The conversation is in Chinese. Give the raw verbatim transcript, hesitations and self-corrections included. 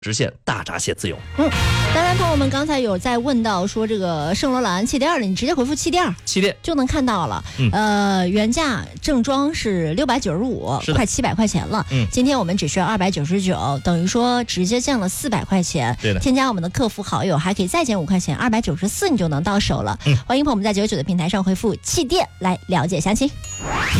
实现大闸蟹自由。 嗯，当然，朋友们刚才有在问到说这个圣罗兰气垫的，你直接回复气垫， 气垫就能看到了。 嗯、 呃，原价正装是六百九十五，快七百块钱了。 嗯， 今天我们只需要二百九十九，等于说直接降了四百块钱。 对的， 添加我们的客服好友还可以再减五块钱，二百九十四你就能到手了。 嗯， 欢迎朋友们在九九的平台上回复气垫来了解详情。